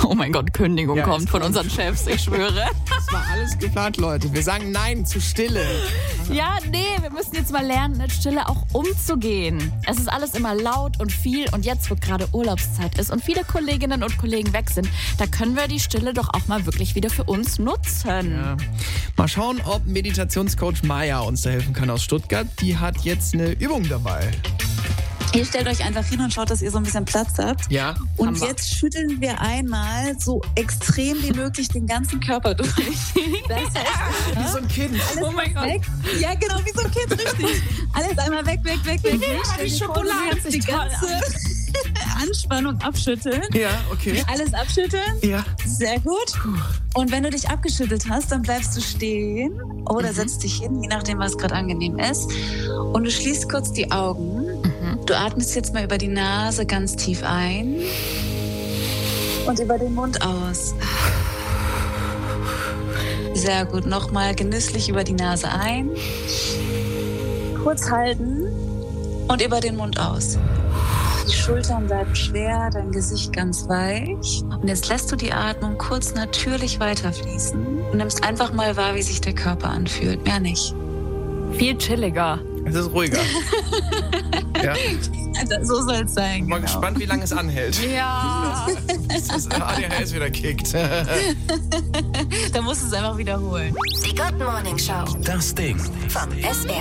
Oh mein Gott, Kündigung Ja, kommt es von kommt. unseren Chefs, ich schwöre. Das war alles geplant, Leute. Wir sagen Nein zu Stille. Ja, nee, wir müssen jetzt mal lernen, mit Stille auch umzugehen. Es ist alles immer laut und viel und jetzt, wo gerade Urlaubszeit ist und viele Kolleginnen und Kollegen weg sind, da können wir die Stille doch auch mal wirklich wieder für uns nutzen. Ja. Mal schauen, ob Meditationscoach Maya uns da helfen kann aus Stuttgart. Die hat jetzt eine Übung dabei. Ihr stellt euch einfach hin und schaut, dass ihr so ein bisschen Platz habt. Ja. Und Hammer. jetzt schütteln wir einmal so extrem wie möglich den ganzen Körper durch. Das heißt, Wie so ein Kind. Oh mein Gott. weg. Ja, genau, wie so ein Kind, richtig. Alles einmal weg. Stell die dir vor, Schokolade du kannst hört die sich toll ganze Anspannung abschütteln. Ja, okay. Alles abschütteln. Ja. Sehr gut. Und wenn du dich abgeschüttelt hast, dann bleibst du stehen oder setzt dich hin, je nachdem, was gerade angenehm ist. Und du schließt kurz die Augen. Du atmest jetzt mal über die Nase ganz tief ein und über den Mund aus. Sehr gut. Nochmal genüsslich über die Nase ein. Kurz halten und über den Mund aus. Die Schultern bleiben schwer, dein Gesicht ganz weich. Und jetzt lässt du die Atmung kurz natürlich weiterfließen und nimmst einfach mal wahr, wie sich der Körper anfühlt. Mehr nicht. Viel chilliger. Es ist ruhiger. Ja. So soll es sein. Mal gespannt, wie lange es anhält. Ja. Bis das ADHS wieder kickt. Da musst du es einfach wiederholen. Die Good Morning Show. Das Ding. Vom SWR.